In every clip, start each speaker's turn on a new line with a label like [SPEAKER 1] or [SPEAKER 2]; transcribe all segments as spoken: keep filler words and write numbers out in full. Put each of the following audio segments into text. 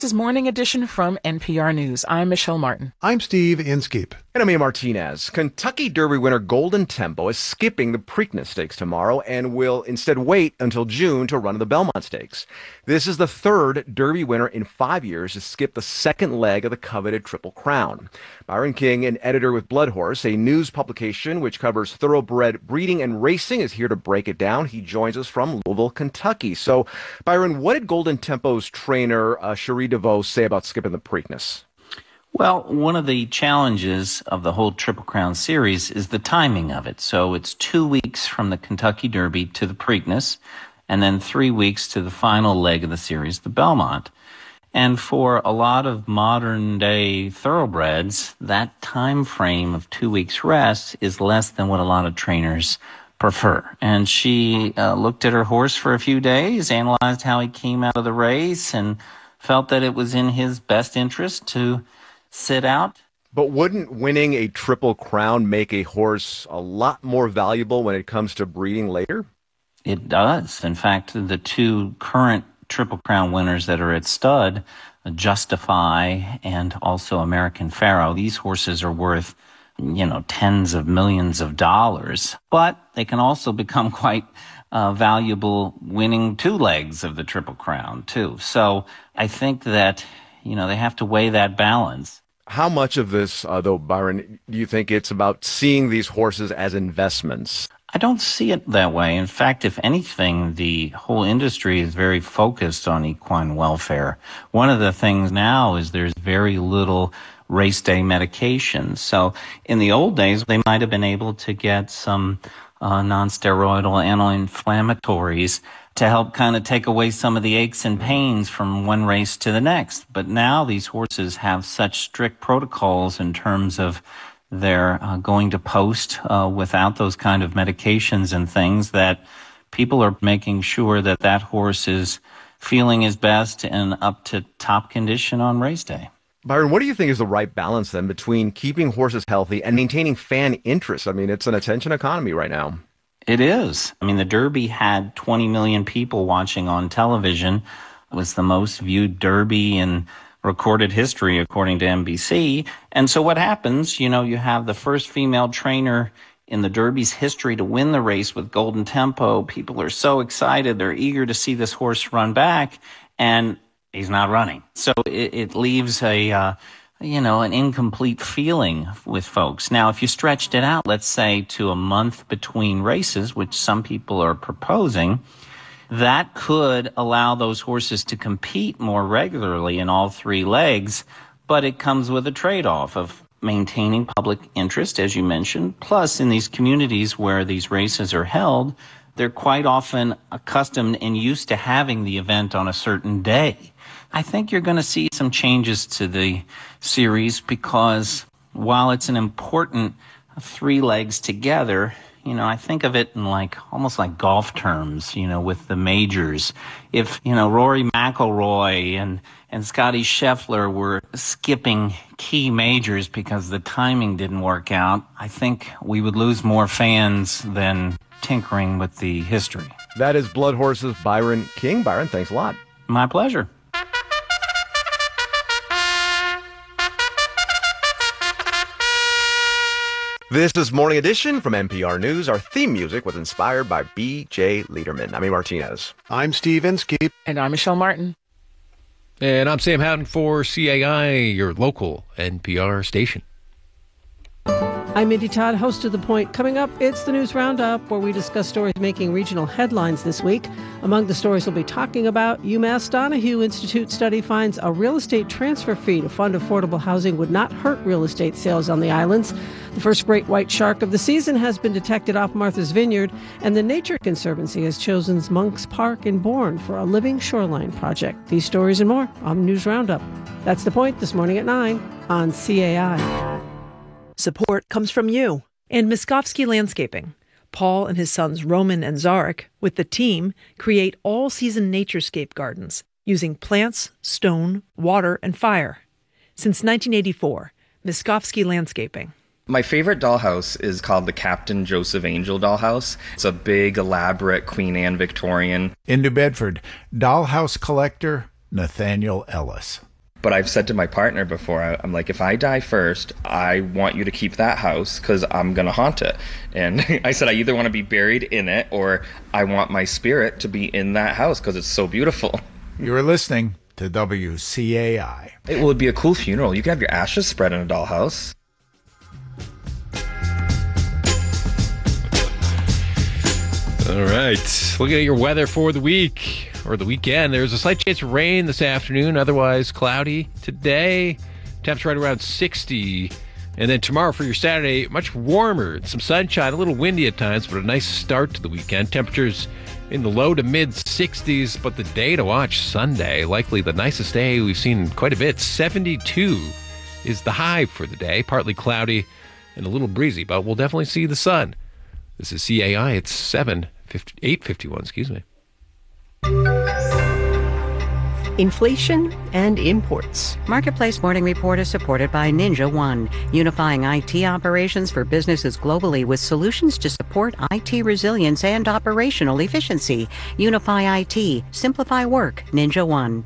[SPEAKER 1] This is Morning Edition from N P R News. I'm Michelle Martin.
[SPEAKER 2] I'm Steve Inskeep.
[SPEAKER 3] And I'm Ian Martinez. Kentucky Derby winner Golden Tempo is skipping the Preakness Stakes tomorrow and will instead wait until June to run the Belmont Stakes. This is the third Derby winner in five years to skip the second leg of the coveted Triple Crown. Byron King, an editor with Blood Horse, a news publication which covers thoroughbred breeding and racing, is here to break it down. He joins us from Louisville, Kentucky. So, Byron, what did Golden Tempo's trainer, uh, Cherie DeVos, say about skipping the Preakness?
[SPEAKER 4] Well, one of the challenges of the whole Triple Crown series is the timing of it. So it's two weeks from the Kentucky Derby to the Preakness, and then three weeks to the final leg of the series, the Belmont. And for a lot of modern-day thoroughbreds, that time frame of two weeks rest is less than what a lot of trainers prefer. And she uh, looked at her horse for a few days, analyzed how he came out of the race, and felt that it was in his best interest to sit out.
[SPEAKER 3] But wouldn't winning a Triple Crown make a horse a lot more valuable when it comes to breeding later?
[SPEAKER 4] It does. In fact, the two current Triple Crown winners that are at stud, Justify and also American Pharoah, these horses are worth, you know, tens of millions of dollars. But they can also become quite uh, valuable winning two legs of the Triple Crown, too. So I think that, you know, they have to weigh that balance.
[SPEAKER 3] How much of this, uh, though, Byron, do you think it's about seeing these horses as investments?
[SPEAKER 4] I don't see it that way. In fact, if anything, the whole industry is very focused on equine welfare. One of the things now is there's very little race day medication. So in the old days, they might have been able to get some uh, non-steroidal anti-inflammatories to help kind of take away some of the aches and pains from one race to the next. But now these horses have such strict protocols in terms of their uh, going to post uh, without those kind of medications and things that people are making sure that that horse is feeling his best and up to top condition on race day.
[SPEAKER 3] Byron, what do you think is the right balance then between keeping horses healthy and maintaining fan interest? I mean, it's an attention economy right now.
[SPEAKER 4] It is. I mean, the Derby had twenty million people watching on television. It was the most viewed Derby in recorded history, according to N B C. And so what happens, you know, you have the first female trainer in the Derby's history to win the race with Golden Tempo. People are so excited. They're eager to see this horse run back, and he's not running. So it, it leaves a, uh, you know, an incomplete feeling with folks. Now, if you stretched it out, let's say to a month between races, which some people are proposing, that could allow those horses to compete more regularly in all three legs, but it comes with a trade-off of maintaining public interest, as you mentioned. Plus, in these communities where these races are held, they're quite often accustomed and used to having the event on a certain day. I think you're going to see some changes to the series because while it's an important three legs together, you know, I think of it in like almost like golf terms, you know, with the majors. If, you know, Rory McIlroy and, and Scotty Scheffler were skipping key majors because the timing didn't work out, I think we would lose more fans than tinkering with the history.
[SPEAKER 3] That is Blood Horse's Byron King. Byron, thanks a lot.
[SPEAKER 4] My pleasure.
[SPEAKER 3] This is Morning Edition from N P R News. Our theme music was inspired by B J Liederman. I'm Ian Martinez.
[SPEAKER 2] I'm Steve Inskeep.
[SPEAKER 1] And I'm Michelle Martin.
[SPEAKER 5] And I'm Sam Houghton for C A I, your local N P R station.
[SPEAKER 6] I'm Mindy Todd, host of The Point. Coming up, it's the News Roundup, where we discuss stories making regional headlines this week. Among the stories we'll be talking about, UMass Donahue Institute study finds a real estate transfer fee to fund affordable housing would not hurt real estate sales on the islands. The first great white shark of the season has been detected off Martha's Vineyard, and the Nature Conservancy has chosen Monks Park in Bourne for a living shoreline project. These stories and more on News Roundup. That's The Point this morning at nine on C A I.
[SPEAKER 7] Support comes from you and Miskovsky Landscaping. Paul and his sons Roman and Zarek, with the team, create all-season naturescape gardens using plants, stone, water, and fire. Since nineteen eighty-four, Miskovsky Landscaping.
[SPEAKER 8] My favorite dollhouse is called the Captain Joseph Angel dollhouse. It's a big, elaborate Queen Anne Victorian.
[SPEAKER 9] In New Bedford, dollhouse collector Nathaniel Ellis.
[SPEAKER 8] But I've said to my partner before, I'm like, if I die first, I want you to keep that house because I'm going to haunt it. And I said, I either want to be buried in it or I want my spirit to be in that house because it's so beautiful.
[SPEAKER 9] You are listening to W C A I.
[SPEAKER 8] It would be a cool funeral. You could have your ashes spread in a dollhouse.
[SPEAKER 5] All right. Looking at your weather for the week or the weekend, there's a slight chance of rain this afternoon, otherwise cloudy today. Temps right around sixty. And then tomorrow for your Saturday, much warmer. Some sunshine, a little windy at times, but a nice start to the weekend. Temperatures in the low to mid sixties, but the day to watch Sunday, likely the nicest day we've seen in quite a bit. seventy-two is the high for the day, partly cloudy and a little breezy, but we'll definitely see the sun. This is C A I. It's seven fifty, eight fifty-one, excuse me.
[SPEAKER 10] Inflation and imports. Marketplace Morning Report is supported by Ninja One, unifying I T operations for businesses globally with solutions to support I T resilience and operational efficiency. Unify I T. Simplify work. Ninja One.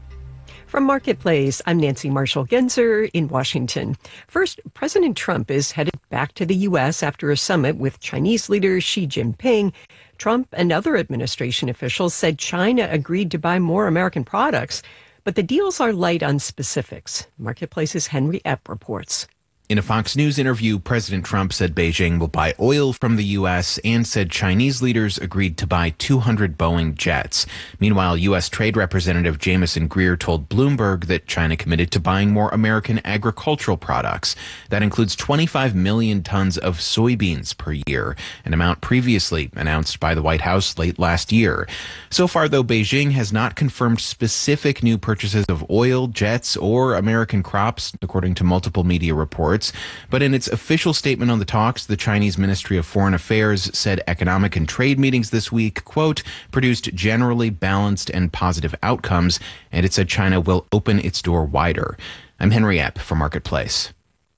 [SPEAKER 11] From Marketplace, I'm Nancy Marshall-Genzer in Washington. First, President Trump is headed back to the U S after a summit with Chinese leader Xi Jinping. Trump and other administration officials said China agreed to buy more American products, but the deals are light on specifics. Marketplace's Henry Epp reports.
[SPEAKER 12] In a Fox News interview, President Trump said Beijing will buy oil from the U S and said Chinese leaders agreed to buy two hundred Boeing jets. Meanwhile, U S Trade Representative Jamieson Greer told Bloomberg that China committed to buying more American agricultural products. That includes twenty-five million tons of soybeans per year, an amount previously announced by the White House late last year. So far, though, Beijing has not confirmed specific new purchases of oil, jets, or American crops, according to multiple media reports. But in its official statement on the talks, the Chinese Ministry of Foreign Affairs said economic and trade meetings this week, quote, produced generally balanced and positive outcomes, and it said China will open its door wider. I'm Henry Epp for Marketplace.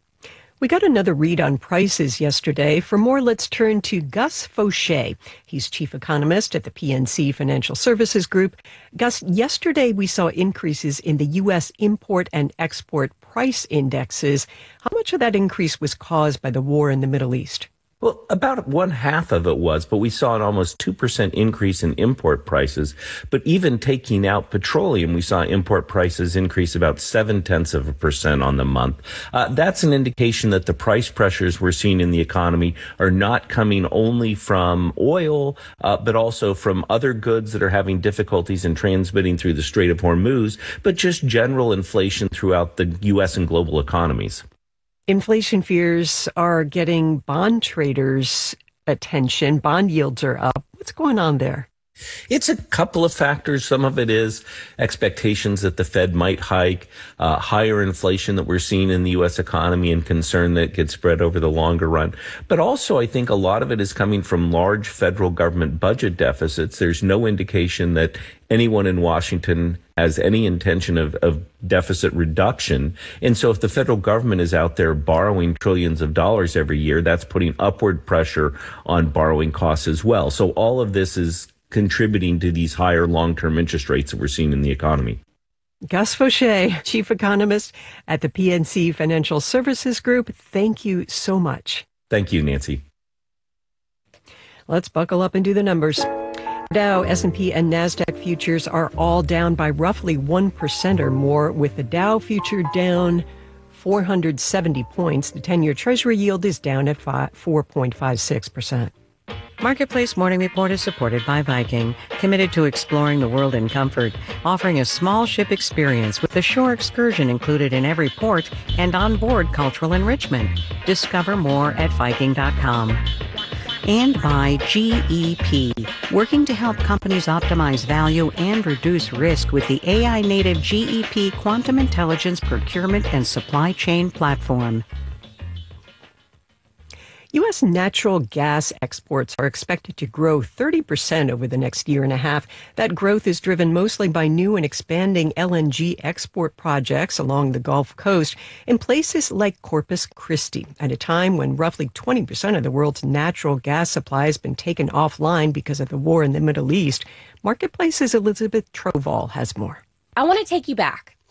[SPEAKER 11] We got another read on prices yesterday. For more, let's turn to Gus Faucher. He's chief economist at the P N C Financial Services Group. Gus, yesterday we saw increases in the U S import and export price indexes. How much of that increase was caused by the war in the Middle East?
[SPEAKER 13] Well, about one half of it was, but we saw an almost two percent increase in import prices. But even taking out petroleum, we saw import prices increase about seven tenths of a percent on the month. Uh, that's an indication that the price pressures we're seeing in the economy are not coming only from oil, uh, but also from other goods that are having difficulties in transmitting through the Strait of Hormuz, but just general inflation throughout the U S and global economies.
[SPEAKER 11] Inflation fears are getting bond traders' attention. Bond yields are up. What's going on there?
[SPEAKER 13] It's a couple of factors. Some of it is expectations that the Fed might hike, uh, higher inflation that we're seeing in the U S economy and concern that gets spread over the longer run. But also, I think a lot of it is coming from large federal government budget deficits. There's no indication that anyone in Washington has any intention of, of deficit reduction. And so if the federal government is out there borrowing trillions of dollars every year, that's putting upward pressure on borrowing costs as well. So all of this is contributing to these higher long-term interest rates that we're seeing in the economy.
[SPEAKER 11] Gus Faucher, chief economist at the P N C Financial Services Group. Thank you so much.
[SPEAKER 13] Thank you, Nancy.
[SPEAKER 11] Let's buckle up and do the numbers. Dow, S and P, and NASDAQ futures are all down by roughly one percent or more, with the Dow future down four hundred seventy points. The ten-year Treasury yield is down at four point five six percent.
[SPEAKER 10] Marketplace Morning Report is supported by Viking, committed to exploring the world in comfort, offering a small ship experience with the shore excursion included in every port and onboard cultural enrichment. Discover more at Viking dot com. And by G E P, working to help companies optimize value and reduce risk with the A I-native G E P Quantum Intelligence Procurement and Supply Chain Platform.
[SPEAKER 11] U S natural gas exports are expected to grow thirty percent over the next year and a half. That growth is driven mostly by new and expanding L N G export projects along the Gulf Coast in places like Corpus Christi, at a time when roughly twenty percent of the world's natural gas supply has been taken offline because of the war in the Middle East. Marketplace's Elizabeth Trovall has more.
[SPEAKER 14] I want to take you back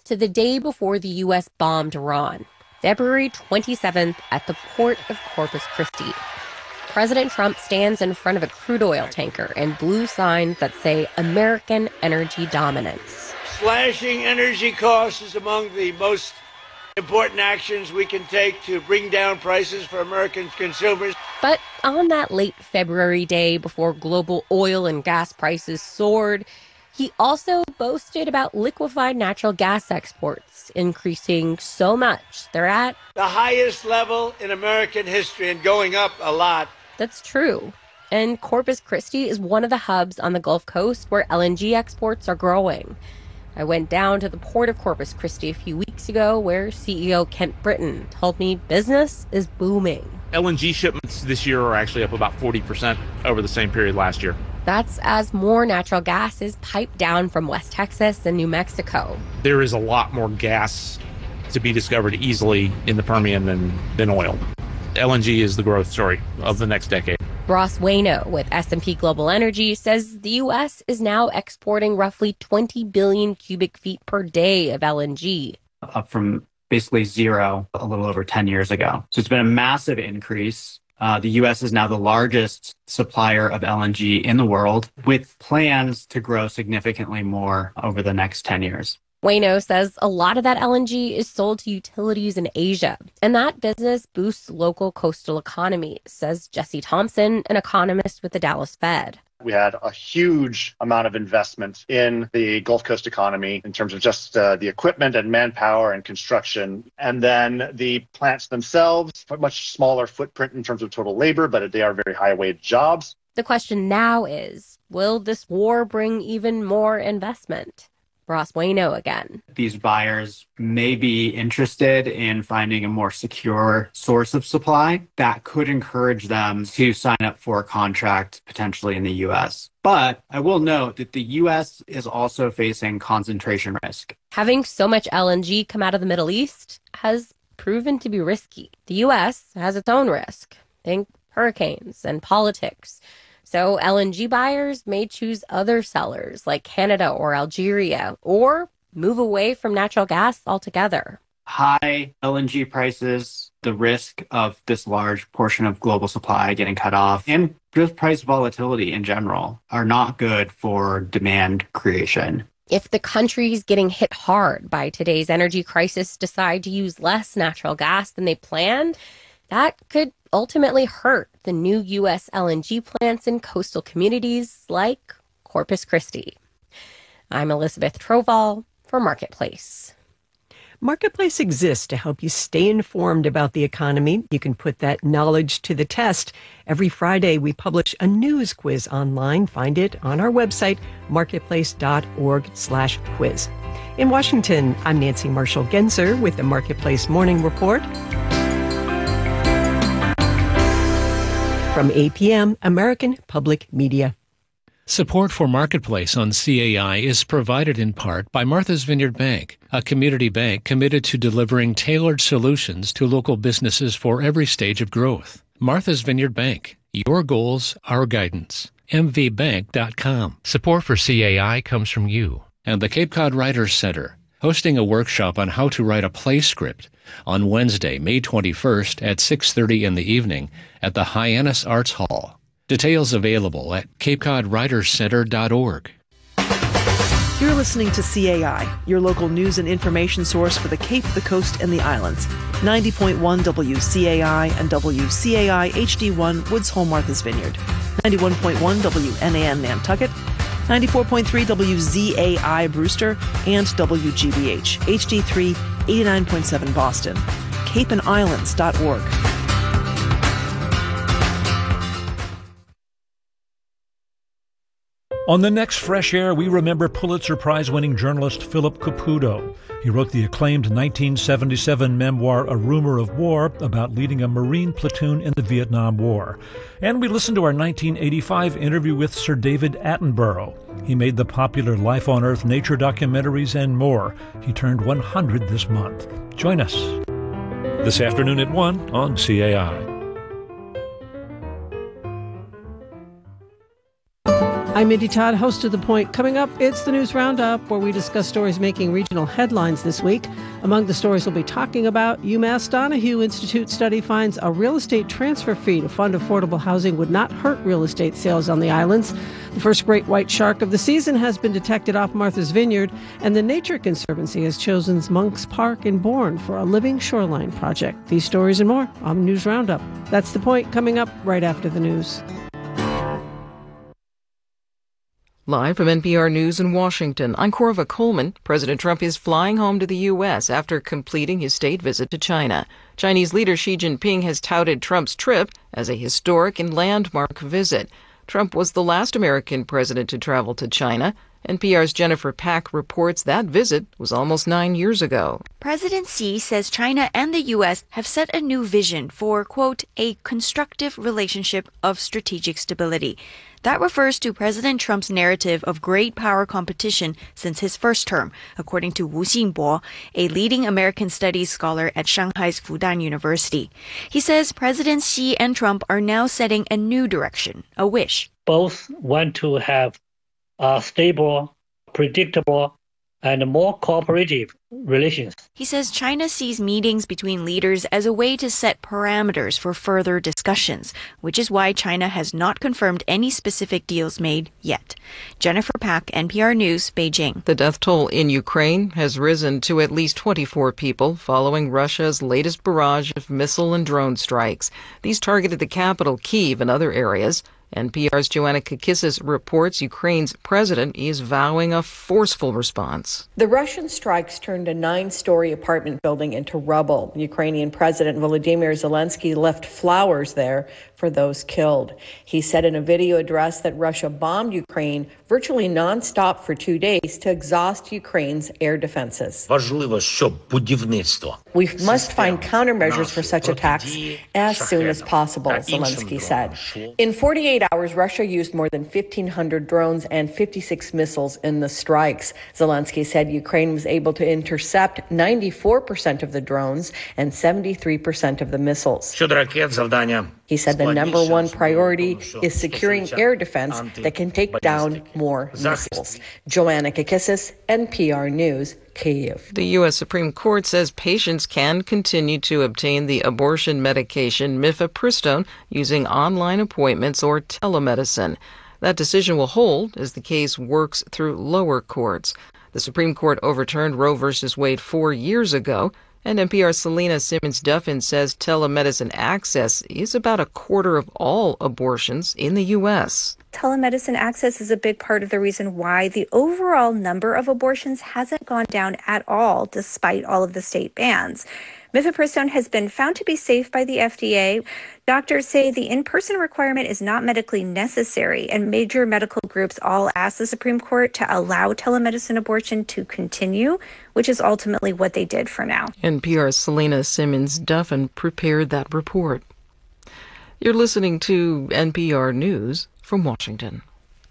[SPEAKER 14] to the day before the U S bombed Iran, February twenty-seventh, at the port of Corpus Christi. President Trump stands in front of a crude oil tanker and blue signs that say American energy dominance.
[SPEAKER 15] Slashing energy costs is among the most important actions we can take to bring down prices for American consumers.
[SPEAKER 14] But on that late February day before global oil and gas prices soared, he also boasted about liquefied natural gas exports increasing so much they're at
[SPEAKER 15] the highest level in American history and going up a lot.
[SPEAKER 14] That's true. And Corpus Christi is one of the hubs on the Gulf Coast where L N G exports are growing. I went down to the port of Corpus Christi a few weeks ago where C E O Kent Britton told me business is booming.
[SPEAKER 16] L N G shipments this year are actually up about forty percent over the same period last year.
[SPEAKER 14] That's as more natural gas is piped down from West Texas and New Mexico.
[SPEAKER 16] There is a lot more gas to be discovered easily in the Permian than, than oil. L N G is the growth story of the next decade.
[SPEAKER 14] Ross Waino with S and P Global Energy says the U S is now exporting roughly twenty billion cubic feet per day of L N G.
[SPEAKER 17] Up from basically zero a little over ten years ago. So it's been a massive increase. Uh, the U S is now the largest supplier of L N G in the world, with plans to grow significantly more over the next ten years.
[SPEAKER 14] Waino says a lot of that L N G is sold to utilities in Asia, and that business boosts local coastal economies, says Jesse Thompson, an economist with the Dallas Fed.
[SPEAKER 18] We had a huge amount of investment in the Gulf Coast economy in terms of just uh, the equipment and manpower and construction. And then the plants themselves, a much smaller footprint in terms of total labor, but they are very high-wage jobs.
[SPEAKER 14] The question now is, will this war bring even more investment? Ross Waino again.
[SPEAKER 17] These buyers may be interested in finding a more secure source of supply that could encourage them to sign up for a contract potentially in the U S. But I will note that the U S is also facing concentration risk.
[SPEAKER 14] Having so much L N G come out of the Middle East has proven to be risky. The U S has its own risk. Think hurricanes and politics. So L N G buyers may choose other sellers like Canada or Algeria, or move away from natural gas altogether.
[SPEAKER 17] High L N G prices, the risk of this large portion of global supply getting cut off, and just price volatility in general are not good for demand creation.
[SPEAKER 14] If the countries getting hit hard by today's energy crisis decide to use less natural gas than they planned, that could ultimately hurt the new U S L N G plants in coastal communities like Corpus Christi. I'm Elizabeth Troval for Marketplace.
[SPEAKER 11] Marketplace exists to help you stay informed about the economy. You can put that knowledge to the test. Every Friday, we publish a news quiz online. Find it on our website, marketplace.org slash quiz. In Washington, I'm Nancy Marshall-Genzer with the Marketplace Morning Report. From A P M, American Public Media.
[SPEAKER 19] Support for Marketplace on C A I is provided in part by Martha's Vineyard Bank, a community bank committed to delivering tailored solutions to local businesses for every stage of growth. Martha's Vineyard Bank, your goals, our guidance. m v bank dot com. Support for C A I comes from you and the Cape Cod Writers Center, hosting a workshop on how to write a play script on Wednesday, May twenty-first at six thirty in the evening at the Hyannis Arts Hall. Details available at cape cod writers center dot org.
[SPEAKER 7] You're listening to C A I, your local news and information source for the Cape, the Coast, and the Islands. ninety point one W C A I and W C A I H D one Woods Hole Martha's Vineyard. ninety-one point one W N A N Nantucket. ninety-four point three W Z A I Brewster and W G B H H D three eighty-nine point seven Boston. cape and islands dot org.
[SPEAKER 20] On the next Fresh Air, we remember Pulitzer Prize-winning journalist Philip Caputo. He wrote the acclaimed nineteen seventy-seven memoir A Rumor of War about leading a Marine platoon in the Vietnam War. And we listened to our nineteen eighty-five interview with Sir David Attenborough. He made the popular Life on Earth nature documentaries and more. He turned one hundred this month. Join us this afternoon at one on C A I.
[SPEAKER 6] I'm Mindy Todd, host of The Point. Coming up, it's the News Roundup, where we discuss stories making regional headlines this week. Among the stories we'll be talking about, UMass Donahue Institute study finds a real estate transfer fee to fund affordable housing would not hurt real estate sales on the islands. The first great white shark of the season has been detected off Martha's Vineyard, and the Nature Conservancy has chosen Monk's Park in Bourne for a living shoreline project. These stories and more on News Roundup. That's The Point, coming up right after the news.
[SPEAKER 21] Live from N P R News in Washington, I'm Corva Coleman. President Trump is flying home to the U S after completing his state visit to China. Chinese leader Xi Jinping has touted Trump's trip as a historic and landmark visit. Trump was the last American president to travel to China. N P R's Jennifer Pack reports that visit was almost nine years ago.
[SPEAKER 22] President Xi says China and the U S have set a new vision for, quote, a constructive relationship of strategic stability. That refers to President Trump's narrative of great power competition since his first term, according to Wu Xingbo, a leading American studies scholar at Shanghai's Fudan University. He says Presidents Xi and Trump are now setting a new direction, a wish.
[SPEAKER 23] Both want to have a stable, predictable, and more cooperative relations.
[SPEAKER 22] He says China sees meetings between leaders as a way to set parameters for further discussions, which is why China has not confirmed any specific deals made yet. Jennifer Pack, N P R News, Beijing.
[SPEAKER 21] The death toll in Ukraine has risen to at least twenty-four people following Russia's latest barrage of missile and drone strikes. These targeted the capital, Kyiv, and other areas. N P R's Joanna Kakissis reports Ukraine's president is vowing a forceful response.
[SPEAKER 24] The Russian strikes turned a nine-story apartment building into rubble. Ukrainian President Volodymyr Zelensky left flowers there for those killed. He said in a video address that Russia bombed Ukraine virtually nonstop for two days to exhaust Ukraine's air defenses. We must find countermeasures for such attacks as soon as possible, Zelensky said. In forty-eight hours, Russia used more than fifteen hundred drones and fifty-six missiles in the strikes. Zelensky said Ukraine was able to intercept ninety-four percent of the drones and seventy-three percent of the missiles. He said the number one priority is securing air defense that can take down more missiles. Joanna Kakissis, N P R News, Kyiv.
[SPEAKER 21] The U S Supreme Court says patients can continue to obtain the abortion medication mifepristone using online appointments or telemedicine. That decision will hold as the case works through lower courts. The Supreme Court overturned Roe v. Wade four years ago, and N P R's Selena Simmons-Duffin says telemedicine access is about a quarter of all abortions in the U S.
[SPEAKER 25] Telemedicine access is a big part of the reason why the overall number of abortions hasn't gone down at all, despite all of the state bans. Mifepristone has been found to be safe by the F D A. Doctors say the in-person requirement is not medically necessary, and major medical groups all asked the Supreme Court to allow telemedicine abortion to continue, which is ultimately what they did for now.
[SPEAKER 21] N P R's Selena Simmons-Duffin prepared that report. You're listening to N P R News from Washington.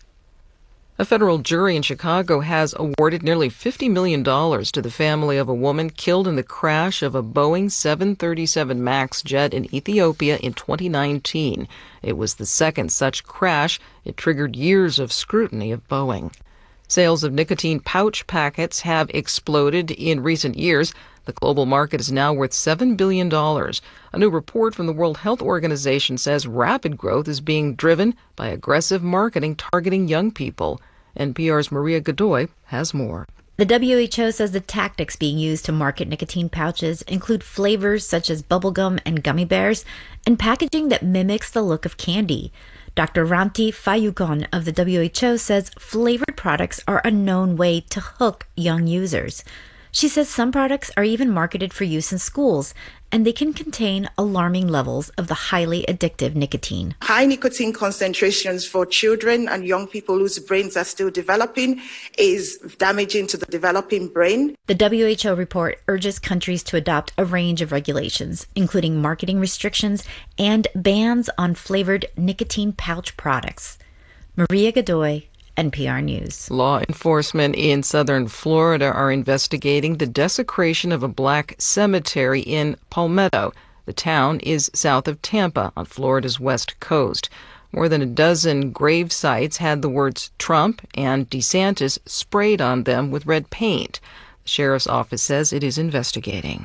[SPEAKER 21] A federal jury in Chicago has awarded nearly fifty million dollars to the family of a woman killed in the crash of a Boeing seven thirty-seven MAX jet in Ethiopia in twenty nineteen. It was the second such crash. It triggered years of scrutiny of Boeing. Sales of nicotine pouch packets have exploded in recent years. The global market is now worth seven billion dollars. A new report from the World Health Organization says rapid growth is being driven by aggressive marketing targeting young people. N P R's Maria Godoy has more.
[SPEAKER 26] The W H O says the tactics being used to market nicotine pouches include flavors such as bubblegum and gummy bears and packaging that mimics the look of candy. Doctor Ranti Fayugon of the W H O says flavored products are a known way to hook young users. She says some products are even marketed for use in schools, and they can contain alarming levels of the highly addictive nicotine.
[SPEAKER 27] High nicotine concentrations for children and young people whose brains are still developing is damaging to the developing brain.
[SPEAKER 26] The W H O report urges countries to adopt a range of regulations, including marketing restrictions and bans on flavored nicotine pouch products. Maria Godoy, N P R News.
[SPEAKER 21] Law enforcement in southern Florida are investigating the desecration of a black cemetery in Palmetto. The town is south of Tampa on Florida's west coast. More than a dozen grave sites had the words Trump and DeSantis sprayed on them with red paint. The sheriff's office says it is investigating.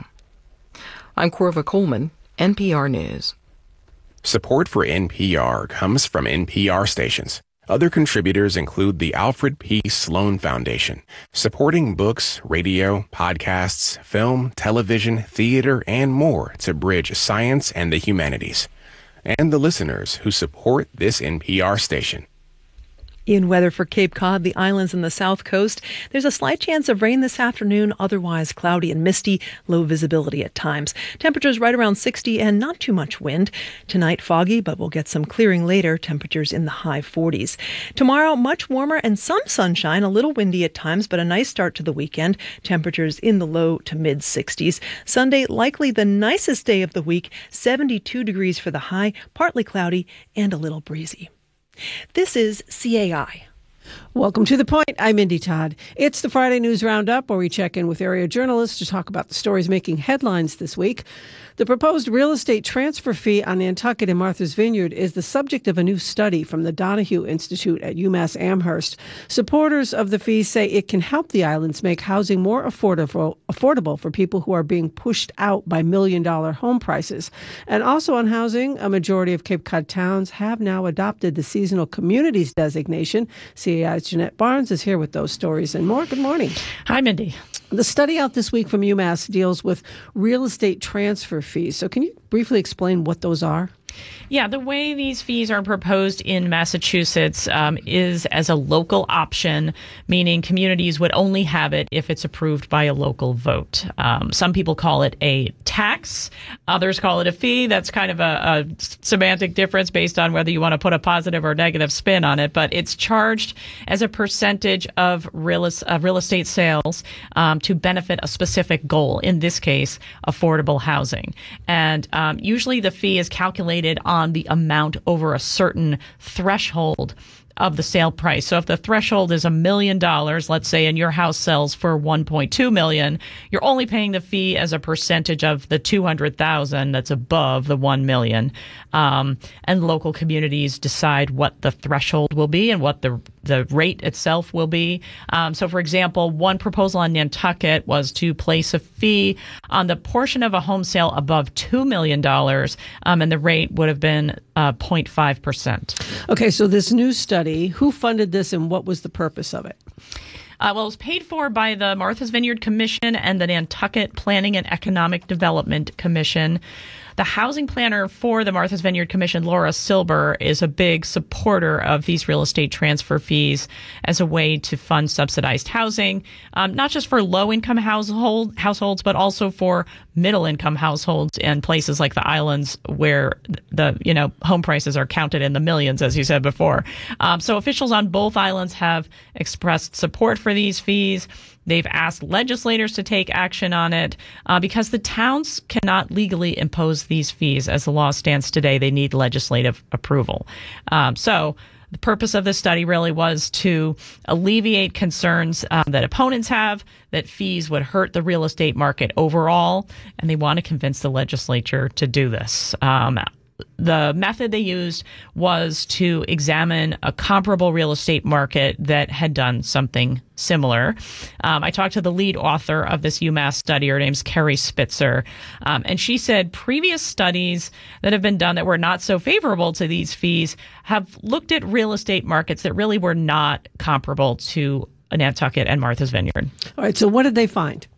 [SPEAKER 21] I'm Corva Coleman, N P R News.
[SPEAKER 1] Support for N P R comes from N P R stations. Other contributors include the Alfred P. Sloan Foundation, supporting books, radio, podcasts, film, television, theater, and more to bridge science and the humanities. And the listeners who support this N P R station.
[SPEAKER 7] In weather for Cape Cod, the islands, and the south coast, there's a slight chance of rain this afternoon, otherwise cloudy and misty, low visibility at times. Temperatures right around sixty and not too much wind. Tonight, foggy, but we'll get some clearing later, temperatures in the high forties. Tomorrow, much warmer and some sunshine, a little windy at times, but a nice start to the weekend. Temperatures in the low to mid sixties. Sunday, likely the nicest day of the week, seventy-two degrees for the high, partly cloudy and a little breezy. This is C A I.
[SPEAKER 6] Welcome to The Point. I'm Indy Todd. It's the Friday News Roundup, where we check in with area journalists to talk about the stories making headlines this week. The proposed real estate transfer fee on Nantucket and Martha's Vineyard is the subject of a new study from the Donahue Institute at UMass Amherst. Supporters of the fee say it can help the islands make housing more affordable, affordable for people who are being pushed out by million-dollar home prices. And also on housing, a majority of Cape Cod towns have now adopted the seasonal communities designation. C A I's Jeanette Barnes is here with those stories and more. Good morning.
[SPEAKER 2] Hi, Mindy.
[SPEAKER 6] The study out this week from UMass deals with real estate transfer fees. So can you briefly explain what those are?
[SPEAKER 2] Yeah, the way these fees are proposed in Massachusetts um, is as a local option, meaning communities would only have it if it's approved by a local vote. Um, some people call it a tax. Others call it a fee. That's kind of a, a semantic difference based on whether you want to put a positive or negative spin on it. But it's charged as a percentage of real, of real estate sales um, to benefit a specific goal, in this case, affordable housing. And um, usually the fee is calculated on the amount over a certain threshold of the sale price. So if the threshold is a million dollars, let's say, and your house sells for one point two million, you're only paying the fee as a percentage of the two hundred thousand that's above the one million. Um, and local communities decide what the threshold will be and what the the rate itself will be. Um, so, for example, one proposal on Nantucket was to place a fee on the portion of a home sale above two million dollars, um, and the rate would have been uh, zero point five percent.
[SPEAKER 6] Okay, so this new study, who funded this and what was the purpose of it?
[SPEAKER 2] Uh, well, it was paid for by the Martha's Vineyard Commission and the Nantucket Planning and Economic Development Commission. The housing planner for the Martha's Vineyard Commission, Laura Silber, is a big supporter of these real estate transfer fees as a way to fund subsidized housing, um, not just for low-income household households, but also for middle-income households in places like the islands where the you know home prices are counted in the millions, as you said before. Um, so officials on both islands have expressed support for these fees. They've asked legislators to take action on it uh, because the towns cannot legally impose these fees. As the law stands today, they need legislative approval. Um, so the purpose of this study really was to alleviate concerns um, that opponents have that fees would hurt the real estate market overall, and they want to convince the legislature to do this. Um, The method they used was to examine a comparable real estate market that had done something similar. Um, I talked to the lead author of this UMass study. Her name's Carrie Spitzer. Um, and she said previous studies that have been done that were not so favorable to these fees have looked at real estate markets that really were not comparable to Nantucket and Martha's Vineyard.
[SPEAKER 6] All right. So what did they find?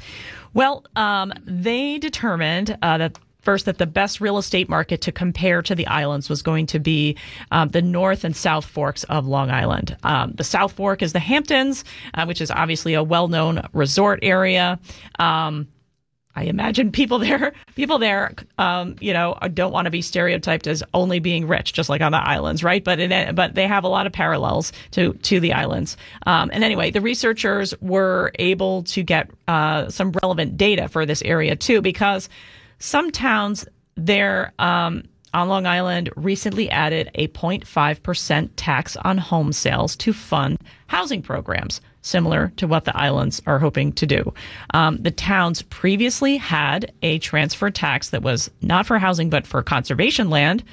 [SPEAKER 2] Well, um, they determined uh, that First, that the best real estate market to compare to the islands was going to be um, the North and South Forks of Long Island. Um, the South Fork is the Hamptons, uh, which is obviously a well-known resort area. Um, I imagine people there, people there, um, you know, don't want to be stereotyped as only being rich, just like on the islands, right? But it, but they have a lot of parallels to to the islands. Um, and anyway, the researchers were able to get uh, some relevant data for this area too, because some towns there um, on Long Island recently added a zero point five percent tax on home sales to fund housing programs, similar to what the islands are hoping to do. Um, the towns previously had a transfer tax that was not for housing but for conservation land,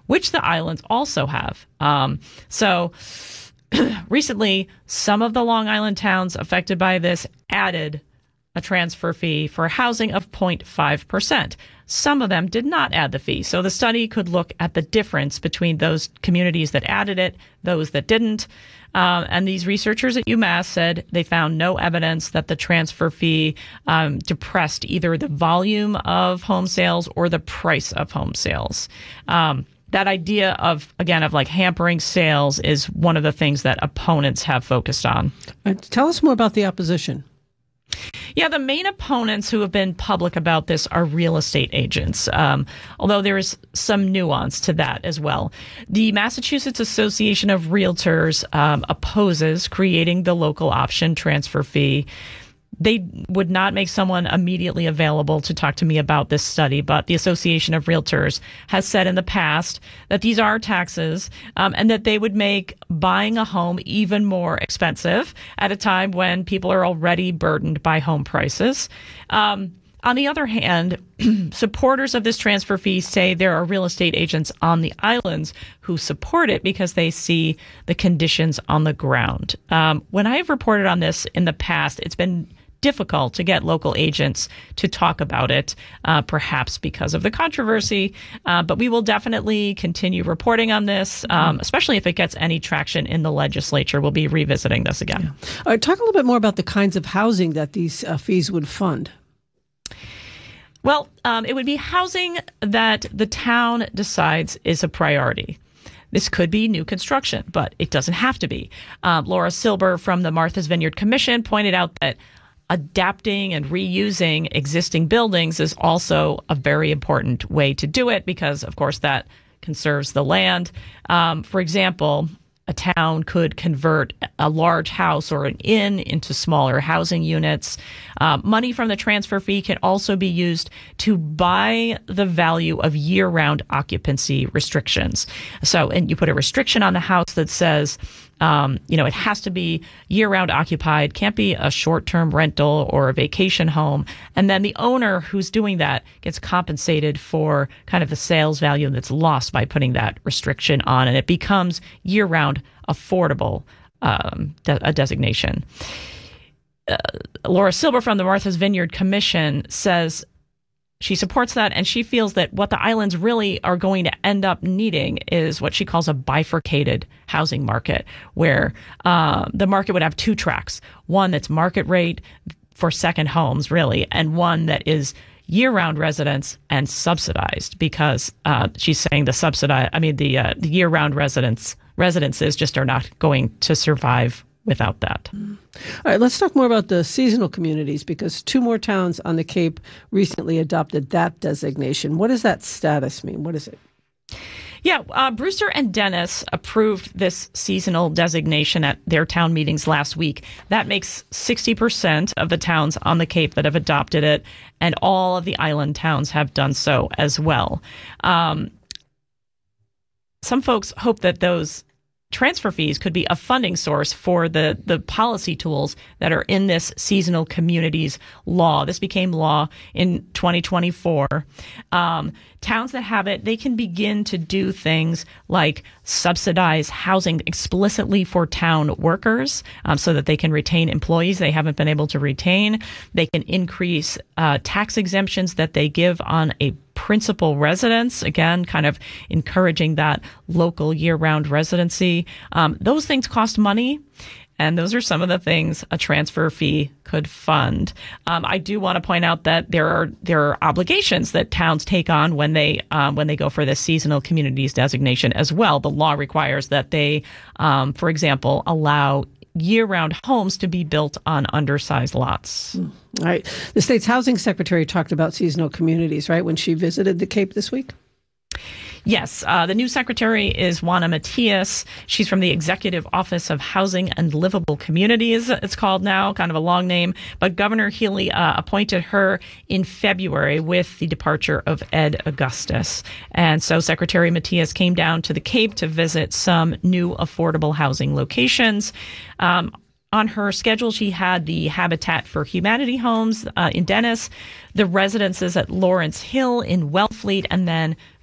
[SPEAKER 2] which the islands also have. Um, so recently, some of the Long Island towns affected by this added a transfer fee for housing of zero point five percent. Some of them did not add the fee. So the study could look at the difference between those communities that added it, those that didn't. Um, and these researchers at UMass said they found no evidence that the transfer fee um, depressed either the volume of home sales or the price of home sales. Um, that idea of, again, of like hampering sales is one of the things that opponents have focused on.
[SPEAKER 6] Uh, tell us more about the opposition.
[SPEAKER 2] Yeah, the main opponents who have been public about this are real estate agents, um, although there is some nuance to that as well. The Massachusetts Association of Realtors um, opposes creating the local option transfer fee. They would not make someone immediately available to talk to me about this study, but the Association of Realtors has said in the past that these are taxes um, and that they would make buying a home even more expensive at a time when people are already burdened by home prices. Um, on the other hand, supporters of this transfer fee say there are real estate agents on the islands who support it because they see the conditions on the ground. Um, when I have reported on this in the past, it's been difficult to get local agents to talk about it, uh, perhaps because of the controversy. Uh, but we will definitely continue reporting on this, um, especially if it gets any traction in the legislature. We'll be revisiting this again.
[SPEAKER 6] Yeah. All right, talk a little bit more about the kinds of housing that these uh, fees would fund.
[SPEAKER 2] Well, um, it would be housing that the town decides is a priority. This could be new construction, but it doesn't have to be. Um, Laura Silber from the Martha's Vineyard Commission pointed out that adapting and reusing existing buildings is also a very important way to do it because, of course, that conserves the land. Um, for example, a town could convert a large house or an inn into smaller housing units. Uh, money from the transfer fee can also be used to buy the value of year-round occupancy restrictions. So, and you put a restriction on the house that says, Um, you know, it has to be year-round occupied, can't be a short-term rental or a vacation home. And then the owner who's doing that gets compensated for kind of the sales value that's lost by putting that restriction on. And it becomes year-round affordable, um, de- a designation. Uh, Laura Silber from the Martha's Vineyard Commission says she supports that, and she feels that what the islands really are going to end up needing is what she calls a bifurcated housing market, where uh, the market would have two tracks, one that's market rate for second homes, really, and one that is year-round residents and subsidized, because uh, she's saying the subsidized, I mean, the, uh, the year-round residents residences just are not going to survive without that.
[SPEAKER 6] All right, let's talk more about the seasonal communities, because two more towns on the Cape recently adopted that designation. What does that status mean? What is it?
[SPEAKER 2] Yeah, uh, Brewster and Dennis approved this seasonal designation at their town meetings last week. That makes sixty percent of the towns on the Cape that have adopted it, and all of the island towns have done so as well. Um, some folks hope that those transfer fees could be a funding source for the, the policy tools that are in this seasonal communities law. This became law in twenty twenty-four. Um, towns that have it, they can begin to do things like subsidize housing explicitly for town workers um, so that they can retain employees they haven't been able to retain. They can increase uh, tax exemptions that they give on a principal residence, again, kind of encouraging that local year-round residency. Um, those things cost money, and those are some of the things a transfer fee could fund. Um, I do want to point out that there are there are obligations that towns take on when they um, when they go for this seasonal communities designation as well. The law requires that they, um, for example, allow year-round homes to be built on undersized lots.
[SPEAKER 6] All right. The state's housing secretary talked about seasonal communities, right, when she visited the Cape this week?
[SPEAKER 2] Yes. Uh, the new secretary is Juana Matias. She's from the Executive Office of Housing and Livable Communities, it's called now, kind of a long name. But Governor Healy uh, appointed her in February with the departure of Ed Augustus. And so Secretary Matias came down to the Cape to visit some new affordable housing locations. Um, On her schedule, she had the Habitat for Humanity homes uh, in Dennis, the residences at Lawrence Hill in Wellfleet, and then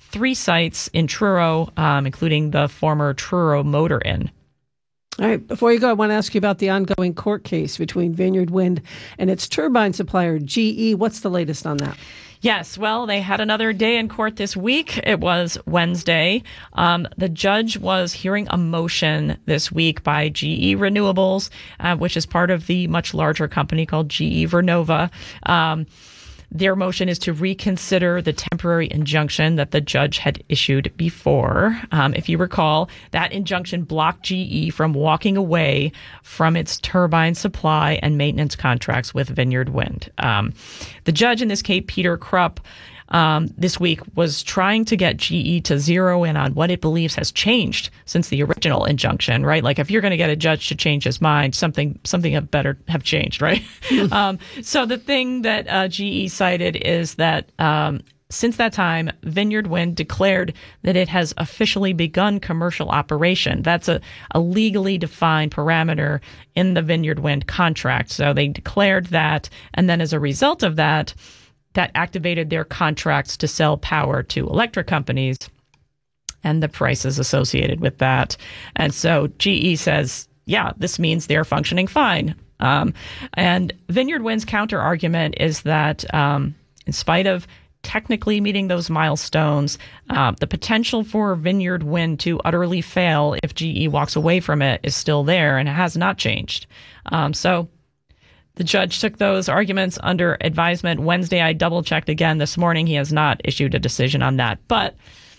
[SPEAKER 2] three sites in Truro, um, including the former Truro Motor Inn.
[SPEAKER 6] All right. Before you go, I want to ask you about the ongoing court case between Vineyard Wind and its turbine supplier, G E. What's the latest on that?
[SPEAKER 2] Yes, well, they had another day in court this week. It was Wednesday. Um, the judge was hearing a motion this week by G E Renewables, uh, which is part of the much larger company called G E Vernova. Um, Their motion is to reconsider the temporary injunction that the judge had issued before. Um, if you recall, that injunction blocked G E from walking away from its turbine supply and maintenance contracts with Vineyard Wind. Um, the judge in this case, Peter Krupp, um, this week was trying to get G E to zero in on what it believes has changed since the original injunction, right? Like if you're going to get a judge to change his mind, something something have better have changed, right? um, so the thing that uh, G E cited is that um, since that time, Vineyard Wind declared that it has officially begun commercial operation. That's a, a legally defined parameter in the Vineyard Wind contract. So they declared that, and then as a result of that, that activated their contracts to sell power to electric companies and the prices associated with that. And so G E says, yeah, this means they're functioning fine. Um, and Vineyard Wind's counter argument is that um, in spite of technically meeting those milestones, uh, the potential for Vineyard Wind to utterly fail if G E walks away from it is still there and it has not changed. Um, so the judge took those arguments under advisement. Wednesday, I double-checked again this morning. He has not issued a decision on that. But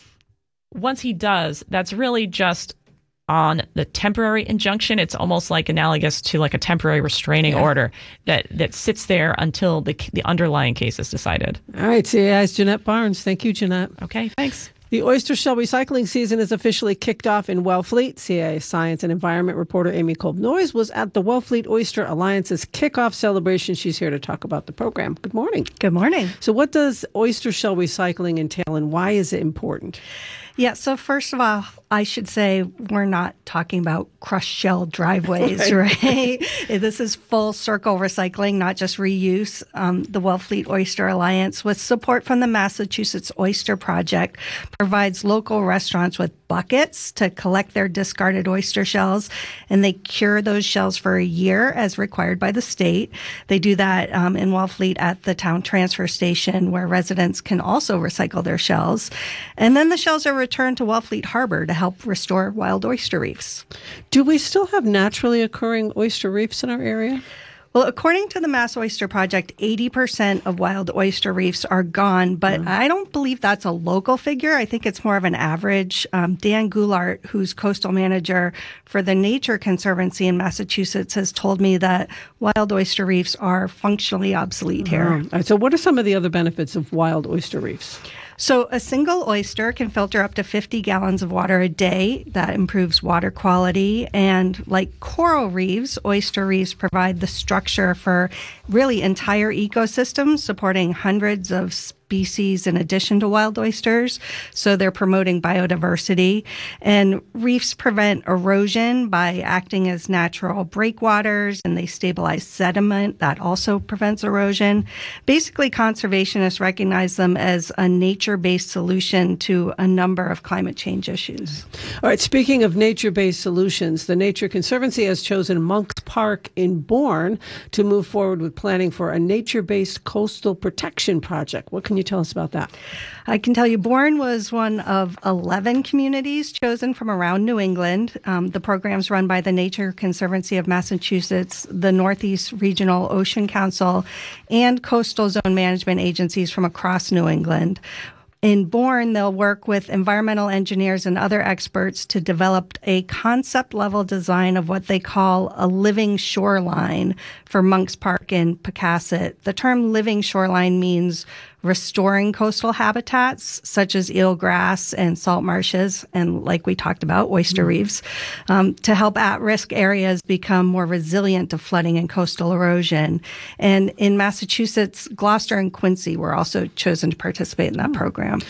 [SPEAKER 2] once he does, that's really just on the temporary injunction. It's almost like analogous to like a temporary restraining yeah. order that, that sits there until the the underlying case is decided.
[SPEAKER 6] All right, C A I's Jeanette Barnes. Thank you, Jeanette.
[SPEAKER 2] Okay, thanks.
[SPEAKER 6] The oyster shell recycling season is officially kicked off in Wellfleet. C A A Science and Environment reporter Amy Kolb-Noyes was at the Wellfleet Oyster Alliance's kickoff celebration. She's here to talk about the program. Good morning.
[SPEAKER 3] Good morning.
[SPEAKER 6] So what does oyster shell recycling entail and why is it important?
[SPEAKER 3] Yeah, so first of all, I should say we're not talking about crushed shell driveways, right? right? This is full circle recycling, not just reuse. Um, the Wellfleet Oyster Alliance, with support from the Massachusetts Oyster Project, provides local restaurants with buckets to collect their discarded oyster shells, and they cure those shells for a year as required by the state. They do that um, in Wellfleet at the town transfer station, where residents can also recycle their shells. And then the shells are returned to Wellfleet Harbor to help restore wild oyster reefs.
[SPEAKER 6] Do we still have naturally occurring oyster reefs in our area?
[SPEAKER 3] Well, according to the Mass Oyster Project, eighty percent of wild oyster reefs are gone, but mm. I don't believe that's a local figure. I think it's more of an average. Um, Dan Goulart, who's coastal manager for the Nature Conservancy in Massachusetts, has told me that wild oyster reefs are functionally obsolete here.
[SPEAKER 6] All right, so what are some of the other benefits of wild oyster reefs?
[SPEAKER 3] So a single oyster can filter up to fifty gallons of water a day. That improves water quality. And like coral reefs, oyster reefs provide the structure for really entire ecosystems, supporting hundreds of species in addition to wild oysters. So they're promoting biodiversity. And reefs prevent erosion by acting as natural breakwaters, and they stabilize sediment. That also prevents erosion. Basically, conservationists recognize them as a nature-based solution to a number of climate change issues.
[SPEAKER 6] All right, speaking of nature-based solutions, the Nature Conservancy has chosen Monk's Park in Bourne to move forward with planning for a nature-based coastal protection project. What can you tell us about that?
[SPEAKER 3] I can tell you Bourne was one of eleven communities chosen from around New England. Um, the program's run by the Nature Conservancy of Massachusetts, the Northeast Regional Ocean Council, and coastal zone management agencies from across New England. In Bourne, they'll work with environmental engineers and other experts to develop a concept-level design of what they call a living shoreline for Monk's Park in Pocasset. The term living shoreline means restoring coastal habitats such as eelgrass and salt marshes, and like we talked about, oyster mm-hmm. reefs, um, to help at-risk areas become more resilient to flooding and coastal erosion. And in Massachusetts, Gloucester and Quincy were also chosen to participate in that mm. program.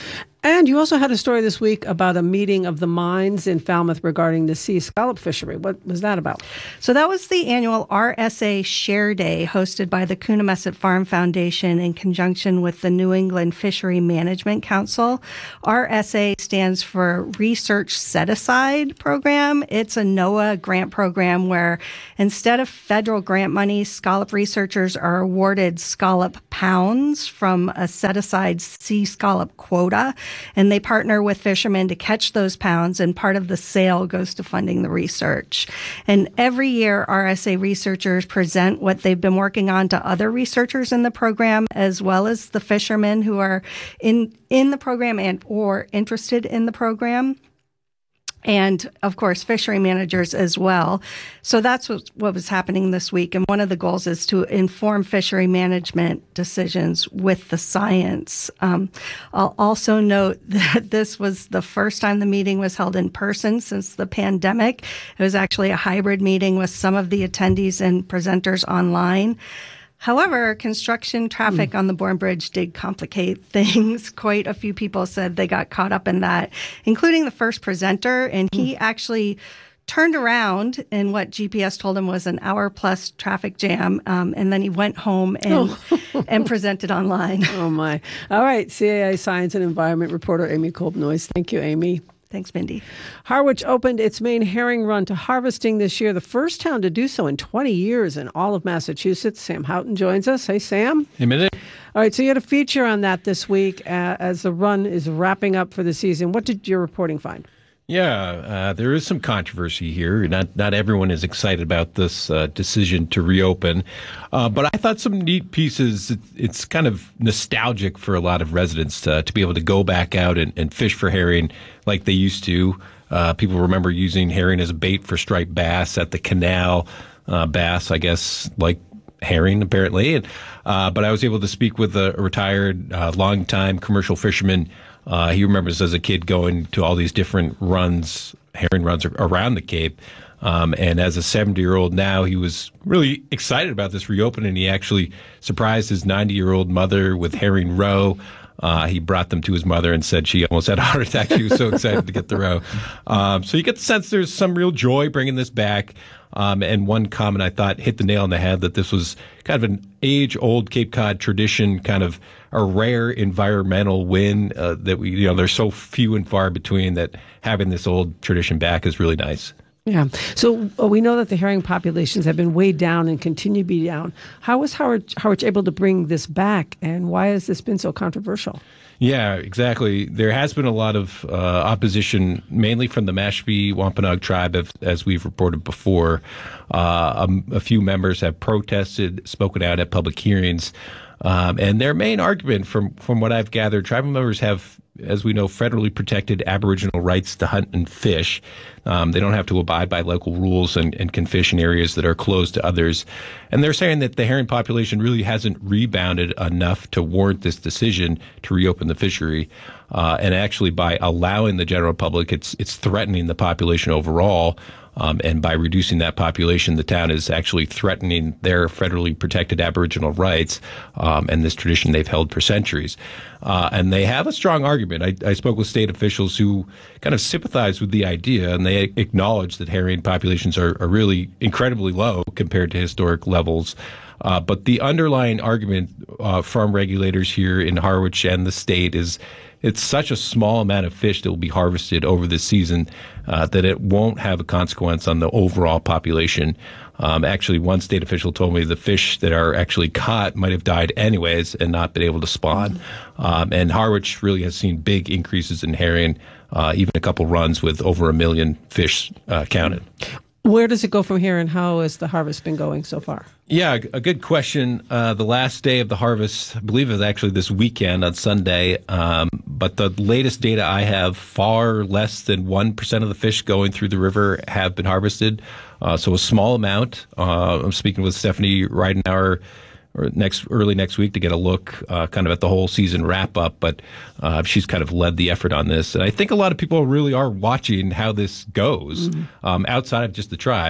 [SPEAKER 6] And you also had a story this week about a meeting of the minds in Falmouth regarding the sea scallop fishery. What was that about?
[SPEAKER 3] So that was the annual R S A Share Day hosted by the Coonamessett Farm Foundation in conjunction with the New England Fishery Management Council. R S A stands for Research Set-Aside Program. It's a NOAA grant program where instead of federal grant money, scallop researchers are awarded scallop pounds from a set-aside sea scallop quota. And they partner with fishermen to catch those pounds, and part of the sale goes to funding the research. And every year, R S A researchers present what they've been working on to other researchers in the program, as well as the fishermen who are in, in the program and or interested in the program. And, of course, fishery managers as well. So that's what, what was happening this week. And one of the goals is to inform fishery management decisions with the science. Um, I'll also note that this was the first time the meeting was held in person since the pandemic. It was actually a hybrid meeting with some of the attendees and presenters online. However, construction traffic mm. on the Bourne Bridge did complicate things. Quite a few people said they got caught up in that, including the first presenter. And he mm. actually turned around in what G P S told him was an hour plus traffic jam. Um, and then he went home and, oh. and presented online.
[SPEAKER 6] Oh, my. All right. C A I Science and Environment reporter Amy Kolb-Noyes. Thank you, Amy.
[SPEAKER 3] Thanks, Mindy.
[SPEAKER 6] Harwich opened its main herring run to harvesting this year, the first town to do so in twenty years in all of Massachusetts. Sam Houghton joins us. Hey, Sam.
[SPEAKER 4] Hey, Mindy.
[SPEAKER 6] All right, so you had a feature on that this week uh, as the run is wrapping up for the season. What did your reporting find?
[SPEAKER 4] Yeah, uh, there is some controversy here. Not not everyone is excited about this uh, decision to reopen, uh, but I thought some neat pieces. It, it's kind of nostalgic for a lot of residents to, to be able to go back out and, and fish for herring like they used to. Uh, people remember using herring as a bait for striped bass at the canal. Uh, bass, I guess, like herring apparently. And, uh, but I was able to speak with a retired, uh, longtime commercial fisherman. Uh, he remembers as a kid going to all these different runs, herring runs around the Cape. Um, and as a seventy-year-old now, he was really excited about this reopening. He actually surprised his ninety-year-old mother with herring roe. Uh, he brought them to his mother and said she almost had a heart attack. She was so excited to get the roe. Um, so you get the sense there's some real joy bringing this back. Um, and one comment I thought hit the nail on the head, that this was kind of an age-old Cape Cod tradition, kind of a rare environmental win, uh, that we, you know, there's so few and far between, that having this old tradition back is really nice.
[SPEAKER 6] Yeah. So uh, we know that the herring populations have been way down and continue to be down. How was Howard, Howard able to bring this back, and why has this been so controversial?
[SPEAKER 4] Yeah, exactly. There has been a lot of uh, opposition, mainly from the Mashpee Wampanoag tribe, as, as we've reported before. Uh, a, a few members have protested, spoken out at public hearings. Um, and their main argument, from, from what I've gathered, tribal members have, as we know, federally protected Aboriginal rights to hunt and fish. Um, they don't have to abide by local rules and, and can fish in areas that are closed to others. And they're saying that the herring population really hasn't rebounded enough to warrant this decision to reopen the fishery. Uh, and actually, by allowing the general public, it's it's threatening the population overall. Um, and by reducing that population, the town is actually threatening their federally protected Aboriginal rights um, and this tradition they've held for centuries. Uh, and they have a strong argument. I, I spoke with state officials who kind of sympathize with the idea, and they acknowledge that herring populations are, are really incredibly low compared to historic levels. Uh, but the underlying argument uh, from regulators here in Harwich and the state is it's such a small amount of fish that will be harvested over this season uh, that it won't have a consequence on the overall population. Um, actually, one state official told me the fish that are actually caught might have died anyways and not been able to spawn. Mm-hmm. Um, and Harwich really has seen big increases in herring, uh, even a couple runs with over a million fish uh, counted.
[SPEAKER 6] Where does it go from here, and how has the harvest been going so far?
[SPEAKER 4] Yeah, a good question. Uh, the last day of the harvest, I believe, is actually this weekend on Sunday. Um, but the latest data I have, far less than one percent of the fish going through the river have been harvested. Uh, so a small amount. Uh, I'm speaking with Stephanie Ridenauer or next early next week to get a look uh, kind of at the whole season wrap up. But uh, she's kind of led the effort on this. And I think a lot of people really are watching how this goes mm-hmm. um, outside of just the tribe.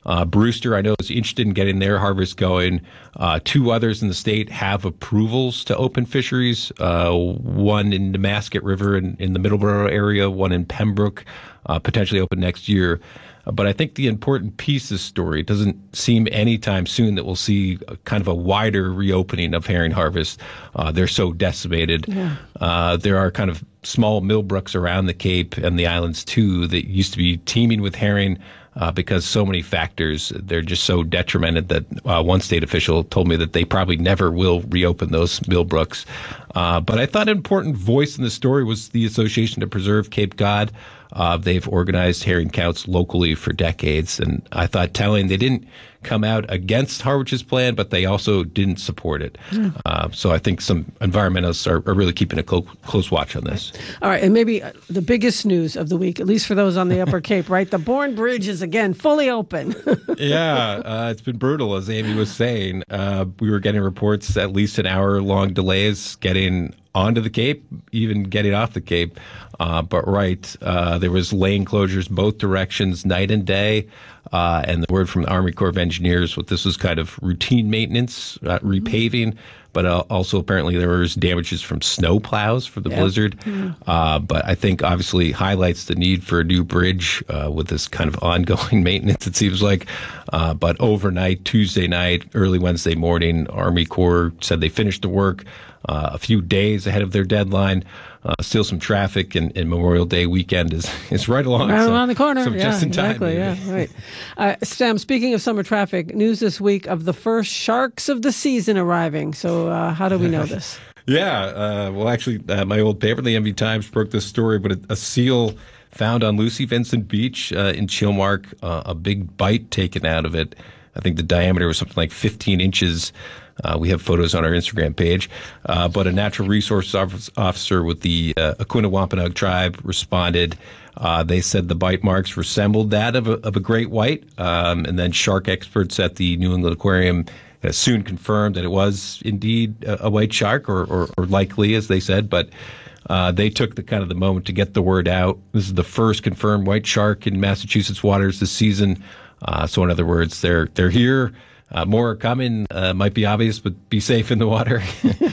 [SPEAKER 4] Uh, Brewster, I know, is interested in getting their harvest going. Uh, two others in the state have approvals to open fisheries, uh, one in the Nemasket River in, in the Middleborough area, one in Pembroke, uh, potentially open next year. But I think the important piece of this story, it doesn't seem anytime soon that we'll see a, kind of a wider reopening of herring harvest. Uh, they're so decimated. Yeah. Uh, there are kind of small millbrooks around the Cape and the islands, too, that used to be teeming with herring uh, because so many factors. They're just so detrimented that uh, one state official told me that they probably never will reopen those millbrooks. Uh, but I thought an important voice in the story was the Association to Preserve Cape Cod. Uh, they've organized herring counts locally for decades, and I thought telling they didn't come out against Harwich's plan, but they also didn't support it. Mm. Uh, so I think some environmentalists are, are really keeping a close, close watch on this.
[SPEAKER 6] All right, and maybe the biggest news of the week, at least for those on the Upper Cape, right? The Bourne Bridge is again fully open.
[SPEAKER 4] yeah, uh, it's been brutal, as Amy was saying. Uh, we were getting reports, at least an hour-long delays getting onto the Cape, even getting off the Cape. Uh, but right, uh, there was lane closures both directions, night and day. Uh, and the word from the Army Corps of Engineers, what this was kind of routine maintenance, uh, repaving, but uh, also apparently there was damages from snow plows for the yep. blizzard. Mm. Uh, but I think obviously highlights the need for a new bridge uh, with this kind of ongoing maintenance, it seems like. Uh, but overnight, Tuesday night, early Wednesday morning, Army Corps said they finished the work uh, a few days ahead of their deadline. Uh, still some traffic, and, and Memorial Day weekend is, is right along.
[SPEAKER 6] Right
[SPEAKER 4] so,
[SPEAKER 6] around the corner.
[SPEAKER 4] So
[SPEAKER 6] yeah,
[SPEAKER 4] just in time.
[SPEAKER 6] Exactly, yeah, right. Uh, Sam, speaking of summer traffic, news this week of the first sharks of the season arriving. So uh, how do we know this?
[SPEAKER 4] yeah, uh, well, actually, uh, my old paper, the M V Times, broke this story, but a, a seal found on Lucy Vincent Beach uh, in Chilmark, uh, a big bite taken out of it. I think the diameter was something like fifteen inches. Uh, we have photos on our Instagram page. Uh, but a natural resource officer with the uh, Aquina Wampanoag tribe responded. Uh, they said the bite marks resembled that of a, of a great white. Um, and then shark experts at the New England Aquarium uh, soon confirmed that it was indeed a, a white shark, or, or, or likely, as they said. But uh, they took the kind of the moment to get the word out. This is the first confirmed white shark in Massachusetts waters this season. Uh, so in other words, they're they're here. Uh, more are coming, uh, might be obvious, but be safe in the water.